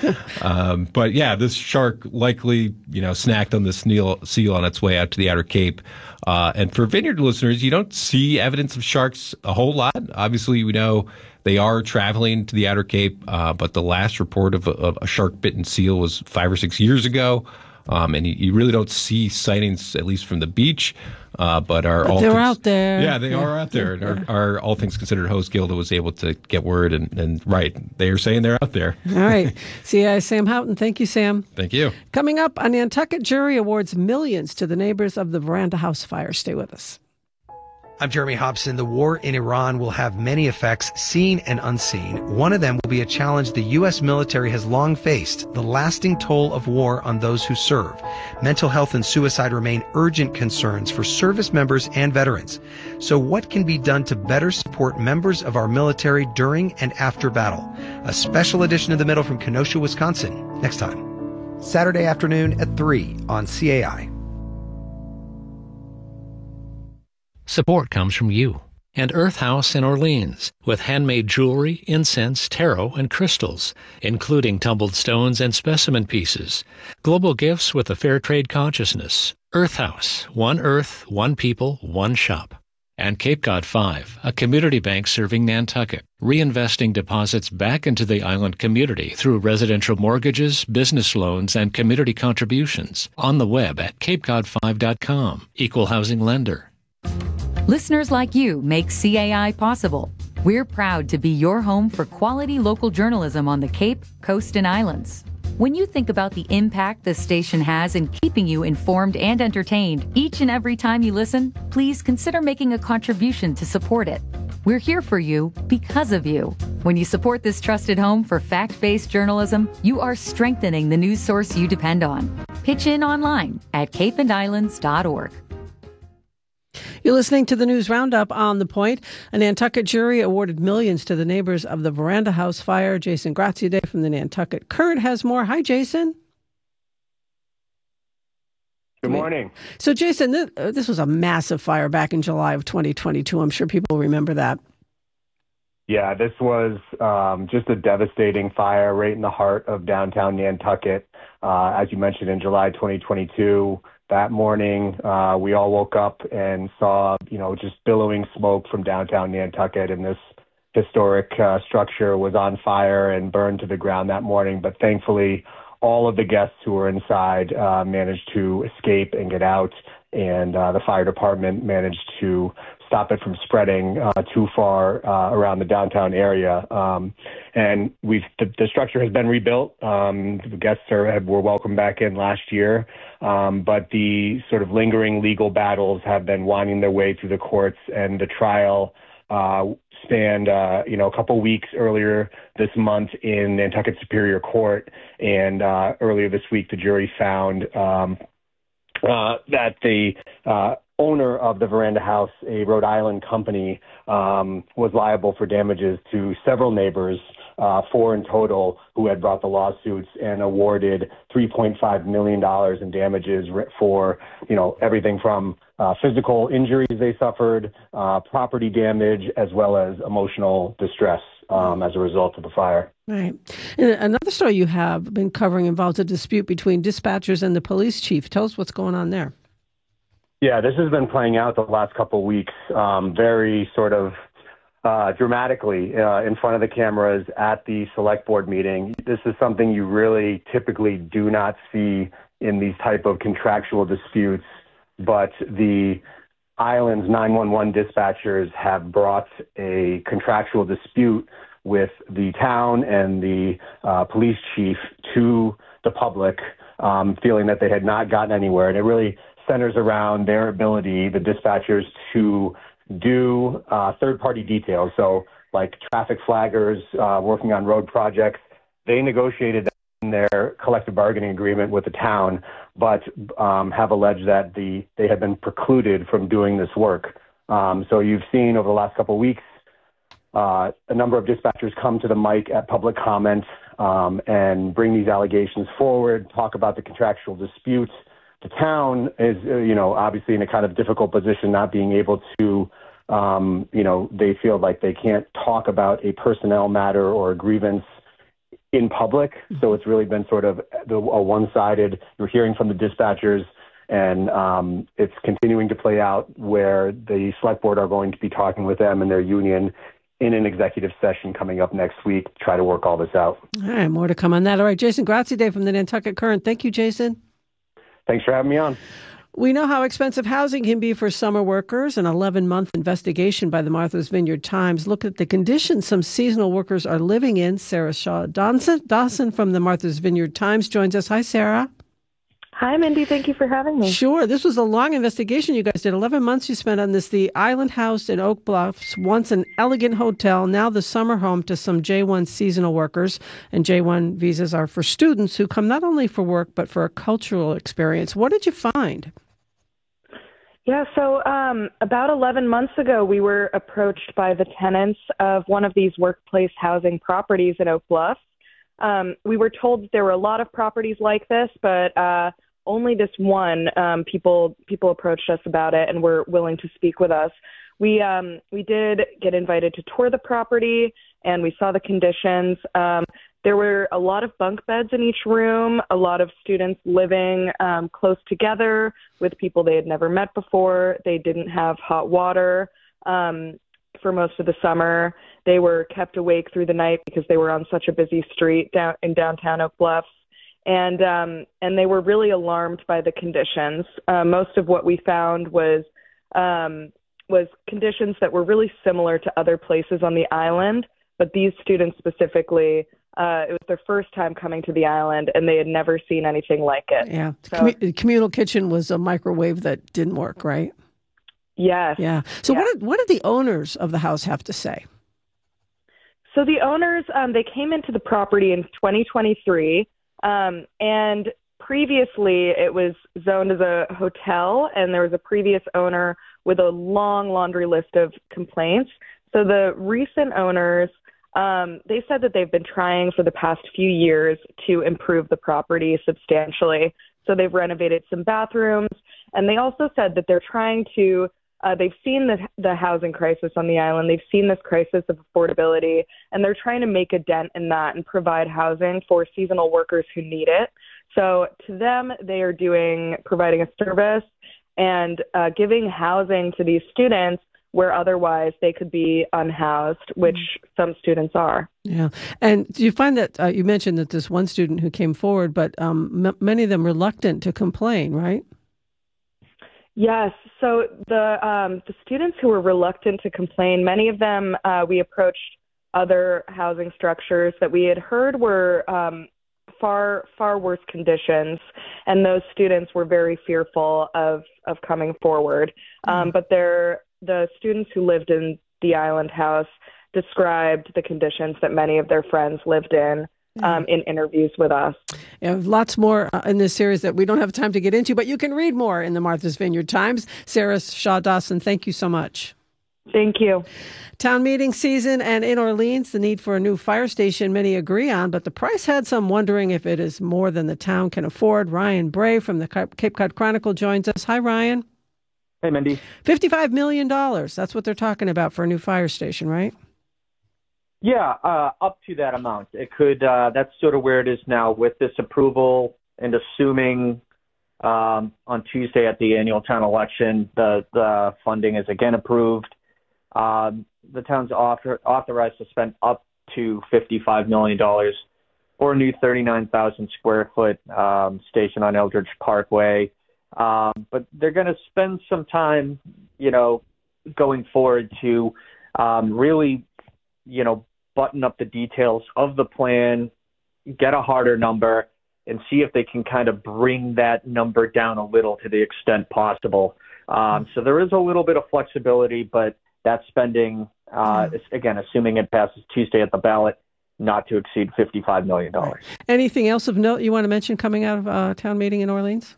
[SPEAKER 4] um, but yeah, this shark likely, you know, snacked on the seal, seal on its way out to the Outer Cape. Uh, and for vineyard listeners, you don't see evidence of sharks a whole lot. Obviously, we know they are traveling to the Outer Cape, uh, but the last report of a, of a shark-bitten seal was five or six years ago. Um, and you, you really don't see sightings, at least from the beach. Uh, but our
[SPEAKER 6] but
[SPEAKER 4] all
[SPEAKER 6] they're
[SPEAKER 4] things,
[SPEAKER 6] out there.
[SPEAKER 4] Yeah, they yeah. are out there. And our, our All Things Considered host, Gilda, was able to get word. And, and right, they are saying they're out there.
[SPEAKER 6] All right. C A I Sam Houghton. Thank you, Sam.
[SPEAKER 4] Thank you.
[SPEAKER 6] Coming up, a Nantucket jury awards millions to the neighbors of the Veranda House fire. Stay with us.
[SPEAKER 5] I'm Jeremy Hobson. The war in Iran will have many effects, seen and unseen. One of them will be a challenge the U S military has long faced, the lasting toll of war on those who serve. Mental health and suicide remain urgent concerns for service members and veterans. So what can be done to better support members of our military during and after battle? A special edition of The Middle from Kenosha, Wisconsin, next time. Saturday afternoon at three on C A I.
[SPEAKER 19] Support comes from you and Earth House in Orleans, with handmade jewelry, incense, tarot, and crystals, including tumbled stones and specimen pieces. Global gifts with a fair trade consciousness. Earth House, one Earth, one people, one shop. And Cape Cod Five, a community bank serving Nantucket, reinvesting deposits back into the island community through residential mortgages, business loans, and community contributions. On the web at cape cod five dot com. Equal housing lender.
[SPEAKER 8] Listeners like you make C A I possible. We're proud to be your home for quality local journalism on the Cape, Coast, and Islands. When you think about the impact this station has in keeping you informed and entertained each and every time you listen, please consider making a contribution to support it. We're here for you because of you. When you support this trusted home for fact-based journalism, you are strengthening the news source you depend on. Pitch in online at cape and islands dot org.
[SPEAKER 6] You're listening to the News Roundup on The Point. A Nantucket jury awarded millions to the neighbors of the Veranda House fire. Jason Graziadei from the Nantucket Current has more. Hi, Jason.
[SPEAKER 9] Good morning.
[SPEAKER 6] So, Jason, this, uh, this was a massive fire back in July of twenty twenty-two. I'm sure people remember that.
[SPEAKER 9] Yeah, this was um, just a devastating fire right in the heart of downtown Nantucket. Uh, as you mentioned, in July twenty twenty-two, that morning, uh, we all woke up and saw, you know, just billowing smoke from downtown Nantucket, and this historic uh, structure was on fire and burned to the ground that morning. But thankfully, all of the guests who were inside uh, managed to escape and get out, and uh, the fire department managed to stop it from spreading uh, too far uh, around the downtown area. Um, and we've the, the structure has been rebuilt. Um, the guests are, were welcomed back in last year, um, but the sort of lingering legal battles have been winding their way through the courts, and the trial uh, spanned, uh, you know, a couple weeks earlier this month in Nantucket Superior Court, and uh, earlier this week the jury found um, uh, that the uh, owner of the Veranda House, a Rhode Island company, um, was liable for damages to several neighbors, uh, four in total, who had brought the lawsuits, and awarded three point five million dollars in damages for, you know, everything from uh, physical injuries they suffered, uh, property damage, as well as emotional distress um, as a result of the fire.
[SPEAKER 6] Right. And another story you have been covering involves a dispute between dispatchers and the police chief. Tell us what's going on there.
[SPEAKER 9] Yeah, this has been playing out the last couple of weeks, um, very sort of uh, dramatically uh, in front of the cameras at the select board meeting. This is something you really typically do not see in these type of contractual disputes, but the island's nine one one dispatchers have brought a contractual dispute with the town and the uh, police chief to the public, um, feeling that they had not gotten anywhere. And it really centers around their ability, the dispatchers, to do uh, third-party details. So like traffic flaggers uh, working on road projects, they negotiated that in their collective bargaining agreement with the town, but um, have alleged that the they have been precluded from doing this work. Um, so you've seen over the last couple of weeks uh, a number of dispatchers come to the mic at public comment um, and bring these allegations forward, talk about the contractual disputes. The town is, uh, you know, obviously in a kind of difficult position, not being able to, um, you know, they feel like they can't talk about a personnel matter or a grievance in public. So it's really been sort of the, a one-sided, you're hearing from the dispatchers, and um, it's continuing to play out where the select board are going to be talking with them and their union in an executive session coming up next week to try to work all this out.
[SPEAKER 6] All right, more to come on that. All right, Jason Graziadei from the Nantucket Current. Thank you, Jason.
[SPEAKER 9] Thanks for having me on.
[SPEAKER 6] We know how expensive housing can be for summer workers. An eleven-month investigation by the Martha's Vineyard Times looked at the conditions some seasonal workers are living in. Sarah Shaw Dawson, Dawson from the Martha's Vineyard Times joins us. Hi, Sarah.
[SPEAKER 10] Hi, Mindy. Thank you for having me.
[SPEAKER 6] Sure. This was a long investigation you guys did. eleven months you spent on this. The Island House in Oak Bluffs, once an elegant hotel, now the summer home to some J one seasonal workers. And J one visas are for students who come not only for work, but for a cultural experience. What did you find?
[SPEAKER 10] Yeah, so um, about eleven months ago, we were approached by the tenants of one of these workplace housing properties in Oak Bluffs. Um, we were told that there were a lot of properties like this, but uh, only this one, um, people people approached us about it and were willing to speak with us. We um, we did get invited to tour the property, and we saw the conditions. Um, there were a lot of bunk beds in each room, a lot of students living um, close together with people they had never met before. They didn't have hot water um, for most of the summer. They were kept awake through the night because they were on such a busy street down in downtown Oak Bluffs. And um, and they were really alarmed by the conditions. Uh, most of what we found was um, was conditions that were really similar to other places on the island, but these students specifically, uh, it was their first time coming to the island, and they had never seen anything like it.
[SPEAKER 6] Yeah,
[SPEAKER 10] so,
[SPEAKER 6] Commu- the communal kitchen was a microwave that didn't work, right?
[SPEAKER 10] Yes.
[SPEAKER 6] Yeah. So
[SPEAKER 10] yes.
[SPEAKER 6] what did, what did the owners of the house have to say?
[SPEAKER 10] So the owners, um, they came into the property in twenty twenty-three. Um, and previously it was zoned as a hotel, and there was a previous owner with a long laundry list of complaints. So the recent owners Um, they said that they've been trying for the past few years to improve the property substantially. So they've renovated some bathrooms, and they also said that they're trying to, uh, they've seen the, the housing crisis on the island. They've seen this crisis of affordability, and they're trying to make a dent in that and provide housing for seasonal workers who need it. So to them, they are doing, providing a service and uh, giving housing to these students where otherwise they could be unhoused, which mm. some students are.
[SPEAKER 6] Yeah. And do you find that, uh, you mentioned that this one student who came forward, but um, m- many of them reluctant to complain, right?
[SPEAKER 10] Yes. So the um, the students who were reluctant to complain, many of them uh, we approached other housing structures that we had heard were um, far, far worse conditions, and those students were very fearful of, of coming forward. Mm. Um, but they're The students who lived in the island house described the conditions that many of their friends lived in um, in interviews with us.
[SPEAKER 6] Yeah, lots more uh, in this series that we don't have time to get into, but you can read more in the Martha's Vineyard Times. Sarah Shaw Dawson, thank you so much.
[SPEAKER 10] Thank you.
[SPEAKER 6] Town meeting season, and in Orleans, the need for a new fire station many agree on, but the price had some wondering if it is more than the town can afford. Ryan Bray from the Cape Cod Chronicle joins us. Hi, Ryan.
[SPEAKER 12] Hey, Mindy.
[SPEAKER 6] fifty-five million dollars. That's what they're talking about for a new fire station, right?
[SPEAKER 12] Yeah, uh, up to that amount. It could. Uh, that's sort of where it is now with this approval, and assuming um, on Tuesday at the annual town election, the, the funding is again approved. Um, the town's author, authorized to spend up to fifty-five million dollars for a new thirty-nine thousand square foot um, station on Eldridge Parkway. Um, but they're going to spend some time, you know, going forward to um, really, you know, button up the details of the plan, get a harder number, and see if they can kind of bring that number down a little to the extent possible. Um, so there is a little bit of flexibility, but that spending, uh, is, again, assuming it passes Tuesday at the ballot, not to exceed fifty-five million dollars.
[SPEAKER 6] Anything else of note you want to mention coming out of uh, town meeting in Orleans?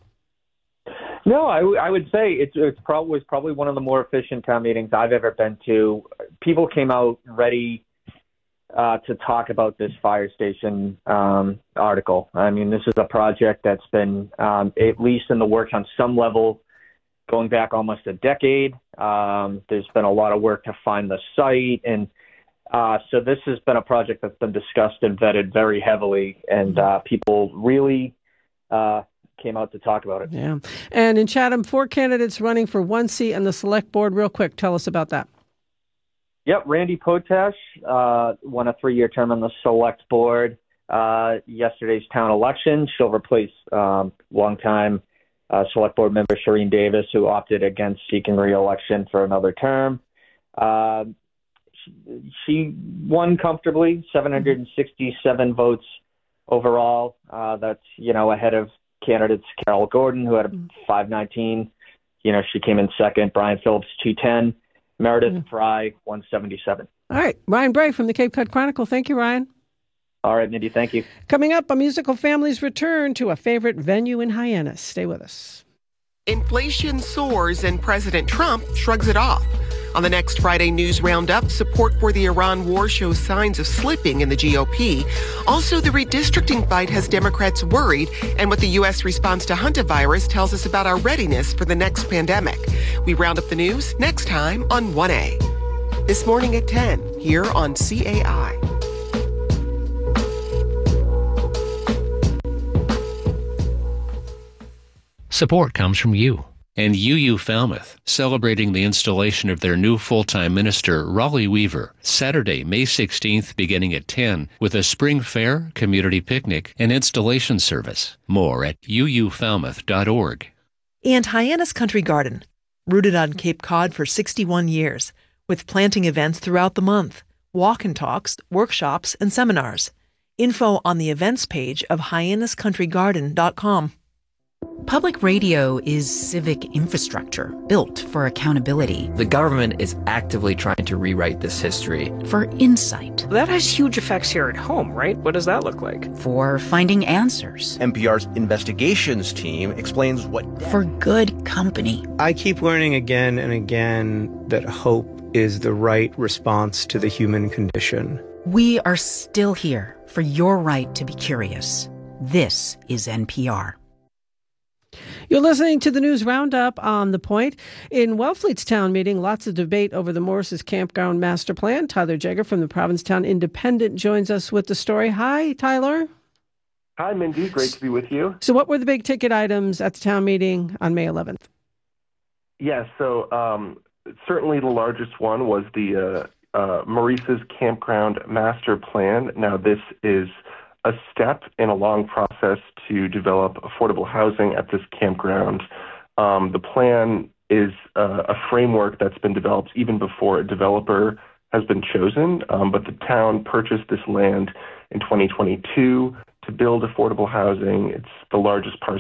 [SPEAKER 12] No, I, w- I would say it's it's probably was probably one of the more efficient town meetings I've ever been to. People came out ready uh, to talk about this fire station um, article. I mean, this is a project that's been um, at least in the works on some level going back almost a decade. Um, there's been a lot of work to find the site, and uh, so this has been a project that's been discussed and vetted very heavily, and uh, people really uh, came out to talk about it.
[SPEAKER 6] Yeah. And in Chatham, four candidates running for one seat on the select board. Real quick, tell us about that.
[SPEAKER 12] Yep. Randy Potash uh, won a three-year term on the select board. Uh, yesterday's town election, she'll replace um, longtime uh, select board member Shireen Davis, who opted against seeking re-election for another term. Uh, she, she won comfortably, seven hundred sixty-seven votes overall. Uh, that's, you know, ahead of candidates Carol Gordon, who had a five nineteen. You know, she came in second. Brian Phillips, two ten. Meredith mm. Fry, one seventy-seven.
[SPEAKER 6] All right. Ryan Bray from the Cape Cod Chronicle. Thank you, Ryan.
[SPEAKER 12] All right, Mindy. Thank you.
[SPEAKER 6] Coming up, a musical family's return to a favorite venue in Hyannis. Stay with us.
[SPEAKER 13] Inflation soars and President Trump shrugs it off. On the next Friday News Roundup, support for the Iran war shows signs of slipping in the G O P. Also, the redistricting fight has Democrats worried, and what the U S response to hantavirus tells us about our readiness for the next pandemic. We round up the news next time on one A. This morning at ten, here on C A I.
[SPEAKER 19] Support comes from you. And U U Falmouth, celebrating the installation of their new full-time minister, Raleigh Weaver, Saturday, May sixteenth, beginning at ten, with a spring fair, community picnic, and installation service. More at u u falmouth dot org.
[SPEAKER 7] And Hyannis Country Garden, rooted on Cape Cod for sixty-one years, with planting events throughout the month, walk and talks, workshops, and seminars. Info on the events page of hyannis country garden dot com.
[SPEAKER 14] Public radio is civic infrastructure built for accountability.
[SPEAKER 15] The government is actively trying to rewrite this history.
[SPEAKER 14] For insight.
[SPEAKER 16] That has huge effects here at home, right? What does that look like?
[SPEAKER 14] For finding answers.
[SPEAKER 17] N P R's investigations team explains what...
[SPEAKER 14] For good company.
[SPEAKER 18] I keep learning again and again that hope is the right response to the human condition.
[SPEAKER 14] We are still here for your right to be curious. This is N P R.
[SPEAKER 6] You're listening to the News Roundup on The Point. In Wellfleet's town meeting, lots of debate over the Morris's Campground Master Plan. Tyler Jagger from the Provincetown Independent joins us with the story. Hi, Tyler.
[SPEAKER 11] Hi, Mindy. Great to be with you.
[SPEAKER 6] So what were the big ticket items at the town meeting on May eleventh?
[SPEAKER 11] Yes, yeah, so um, certainly the largest one was the uh, uh, Maurice's Campground Master Plan. Now, this is a step in a long process to develop affordable housing at this campground. Um, the plan is uh, a framework that's been developed even before a developer has been chosen, um, but the town purchased this land in twenty twenty-two to build affordable housing. It's the largest parcel